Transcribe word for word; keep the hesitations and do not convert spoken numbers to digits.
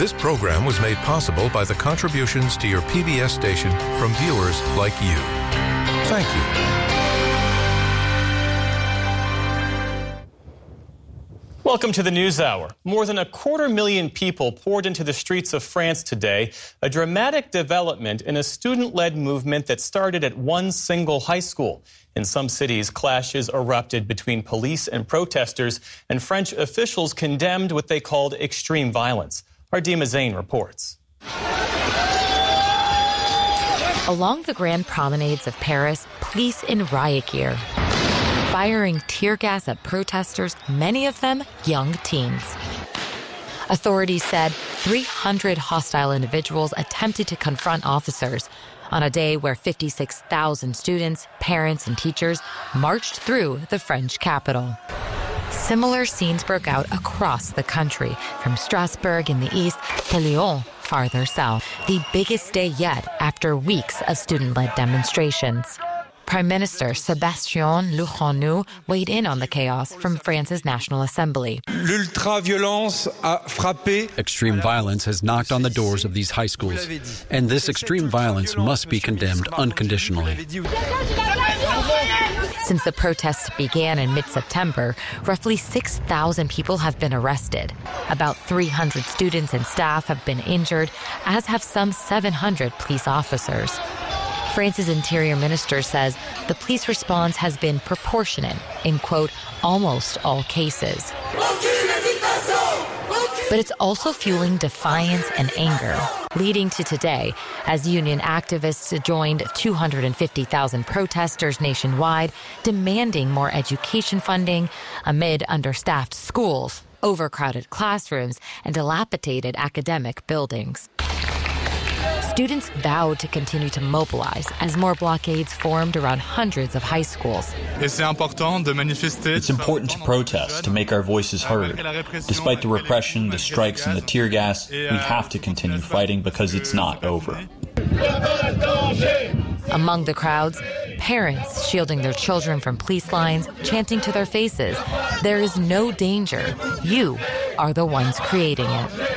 This program was made possible by the contributions to your P B S station from viewers like you. Thank you. Welcome to the NewsHour. More than a quarter million people poured into the streets of France today, a dramatic development in a student-led movement that started at one single high school. In some cities, clashes erupted between police and protesters, and French officials condemned what they called extreme violence. Ardima Zain reports. Along the grand promenades of Paris, police in riot gear, firing tear gas at protesters, many of them young teens. Authorities said three hundred hostile individuals attempted to confront officers on a day where fifty-six thousand students, parents, and teachers marched through the French capital. Similar scenes broke out across the country, from Strasbourg in the east to Lyon farther south, the biggest day yet after weeks of student-led demonstrations. Prime Minister Sébastien Lecornu weighed in on the chaos from France's National Assembly. Extreme violence has knocked on the doors of these high schools, and this extreme violence must be condemned unconditionally. Since the protests began in mid-September, roughly six thousand people have been arrested. About three hundred students and staff have been injured, as have some seven hundred police officers. France's interior minister says the police response has been proportionate in, quote, almost all cases. But it's also fueling defiance and anger, leading to today, as union activists joined two hundred fifty thousand protesters nationwide, demanding more education funding amid understaffed schools, overcrowded classrooms, and dilapidated academic buildings. Students vowed to continue to mobilize as more blockades formed around hundreds of high schools. It's important to protest, to make our voices heard. Despite the repression, the strikes, and the tear gas, we have to continue fighting because it's not over. Among the crowds, parents shielding their children from police lines, chanting to their faces, "There is no danger. You are the ones creating it."